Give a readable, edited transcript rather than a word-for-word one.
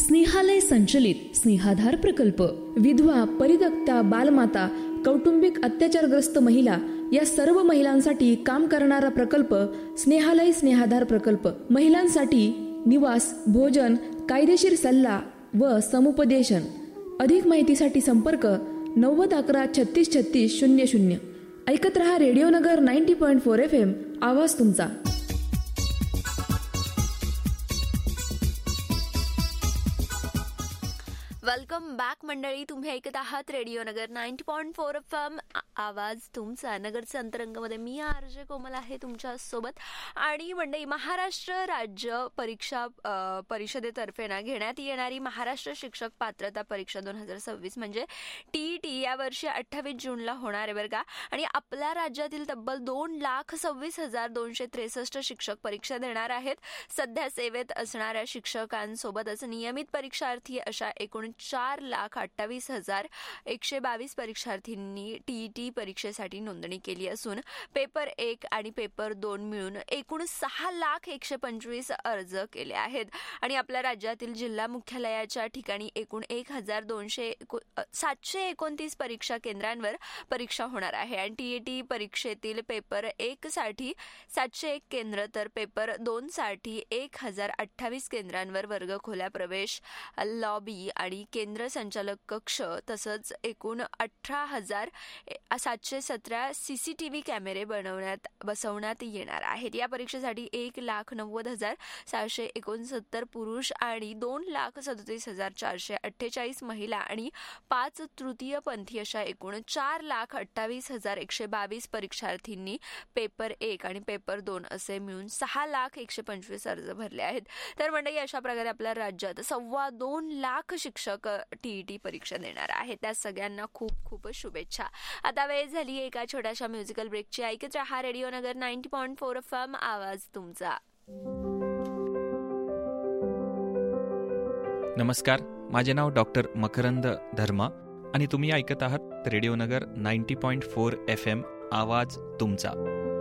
स्नेहालय संचलित स्नेहाधार प्रकल्प. विधवा, परित्यक्ता, बालमाता, कौटुंबिक अत्याचारग्रस्त महिला या सर्व महिलांसाठी काम करणारा प्रकल्प स्नेहालय स्नेहाधार प्रकल्प. महिलांसाठी निवास, भोजन, कायदेशीर सल्ला व समुपदेशन. अधिक माहितीसाठी संपर्क 9011363600. ऐकत रहा रेडिओ नगर 90.4 FM. आवाज तुमचा. वेलकम बॅक मंडळी. तुम्ही ऐकत आहात रेडिओ नगर 90.4 FM. आवाज तुमचा. नगरचे अंतरंगमध्ये मी आरजे कोमल आहे तुमच्या सोबत. आणि मंडळी, महाराष्ट्र राज्य परीक्षा परिषदेतर्फे घेण्यात येणारी महाराष्ट्र शिक्षक पात्रता परीक्षा 2026 म्हणजे TET यावर्षी 28 जूनला होणार आहे बरं का. आणि आपल्या राज्यातील तब्बल 2,26,263 शिक्षक परीक्षा देणार आहेत. सध्या सेवेत असणाऱ्या शिक्षकांसोबतच नियमित परीक्षार्थी अशा एकूण 4,28,122 परीक्षार्थींनी TET परीक्षेसाठी नोंदणी केली असून पेपर 1 आणि पेपर 2 मिळून एकूण 6,125 अर्ज केले आहेत. आणि आपल्या राज्यातील जिल्हा मुख्यालयाच्या ठिकाणी एकूण 729 परीक्षा केंद्रांवर परीक्षा होणार आहे. आणि TET परीक्षेतील पेपर 1 साठी 701 केंद्र तर पेपर 2 साठी 1,028 केंद्रांवर वर्गखोल्या, प्रवेश, लॉबी आणि केंद्र संचालक कक्ष तसंच एकूण 18,717 CCTV कॅमेरे बसवण्यात येणार आहेत. या परीक्षेसाठी 1,90,769 पुरुष आणि 2,37,448 महिला आणि 5 तृतीयपंथी अशा एकूण 4,28,122 परीक्षार्थींनी पेपर 1 आणि पेपर 2 असे मिळून 6,125 अर्ज भरले आहेत. तर मंडळी, अशा प्रकारे आपल्या राज्यात 2.25 लाख शिक्षक TET परीक्षा देणार आहेत. त्या सगळ्यांना खूप खूप शुभेच्छा. आता वेळ झाली एका छोट्याशा म्युझिकल ब्रेकची. ऐकत रहा रेडिओ नगर 90.4 FM. आवाज तुमचा. नमस्कार, माझे नाव डॉक्टर मकरंद धर्मा आणि तुम्ही ऐकत आहात रेडिओ नगर 90.4 FM. आवाज तुमचा.